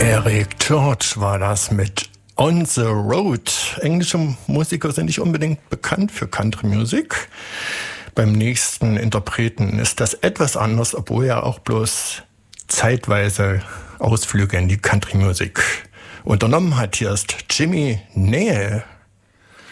Eric Church war das mit On the Road. Englische Musiker sind nicht unbedingt bekannt für Country Music. Beim nächsten Interpreten ist das etwas anders, obwohl er auch bloß zeitweise Ausflüge in die Country Music unternommen hat. Hier ist Jimmy Neal.